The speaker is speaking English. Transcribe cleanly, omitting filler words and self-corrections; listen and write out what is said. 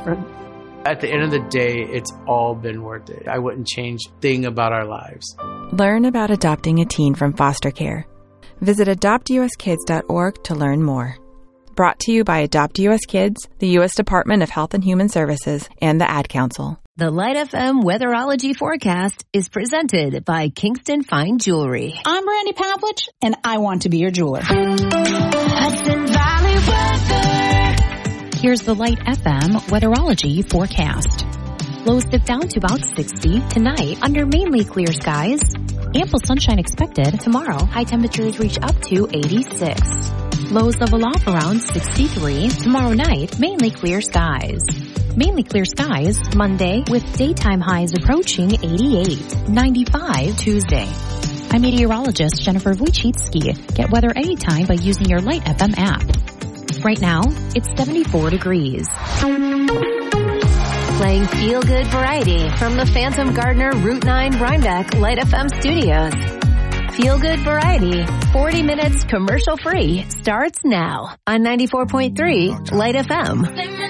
different. At the end of the day, it's all been worth it. I wouldn't change a thing about our lives. Learn about adopting a teen from foster care. Visit adoptuskids.org to learn more. Brought to you by Adopt US Kids, the U.S. Department of Health and Human Services, and the Ad Council. The Light FM Weatherology Forecast is presented by Kingston Fine Jewelry. I'm Brandy Pavlich, and I want to be your jeweler. Hudson Valley weather. Here's the Light FM Weatherology Forecast. Lows dip down to about 60 tonight under mainly clear skies. Ample sunshine expected tomorrow. High temperatures reach up to 86. Lows level off around 63. Tomorrow night, mainly clear skies. Mainly clear skies Monday with daytime highs approaching 88. 95 Tuesday. I'm meteorologist Jennifer Wojcicki. Get weather anytime by using your Light FM app. Right now, it's 74 degrees. Playing feel-good variety from the Phantom Gardener Route 9 Rhinebeck Light FM studios. Feel-good variety, 40 minutes commercial-free, starts now on 94.3 Light FM.